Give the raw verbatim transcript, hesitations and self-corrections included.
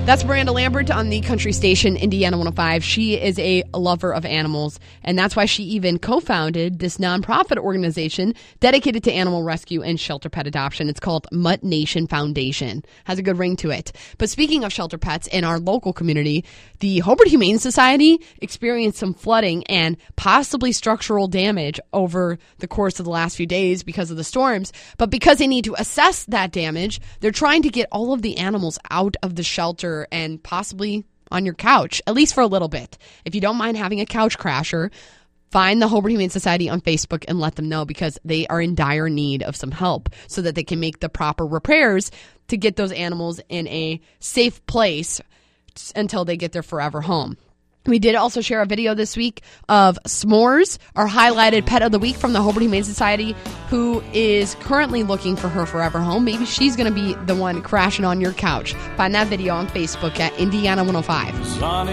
That's Miranda Lambert on the country station Indiana one oh five. She is a lover of animals, and that's why she even co-founded this nonprofit organization dedicated to animal rescue and shelter pet adoption. It's called Mutt Nation Foundation. Has a good ring to it. But speaking of shelter pets in our local community, the Hobart Humane Society experienced some flooding and possibly structural damage over the course of the last few days because of the storms. But because they need to assess that damage, they're trying to get all of the animals out of the shelter and possibly on your couch, at least for a little bit. If you don't mind having a couch crasher, find the Hobart Humane Society on Facebook and let them know, because they are in dire need of some help so that they can make the proper repairs to get those animals in a safe place until they get their forever home. We did also share a video this week of S'mores, our highlighted pet of the week from the Hobart Humane Society, who is currently looking for her forever home. Maybe she's going to be the one crashing on your couch. Find that video on Facebook at Indiana one oh five.